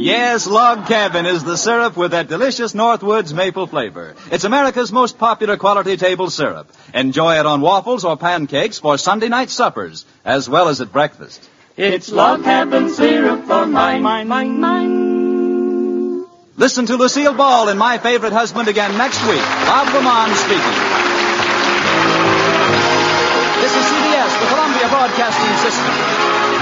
Yes, Log Cabin is the syrup with that delicious Northwoods maple flavor. It's America's most popular quality table syrup. Enjoy it on waffles or pancakes for Sunday night suppers, as well as at breakfast. It's Log Cabin syrup for mine. Listen to Lucille Ball in My Favorite Husband again next week. Bob Lamont speaking. This is CBS, the Columbia Broadcasting System.